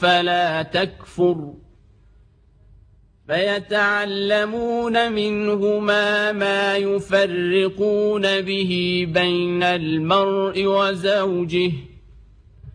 فلا تكفر فيتعلمون منهما ما يفرقون به بين المرء وزوجه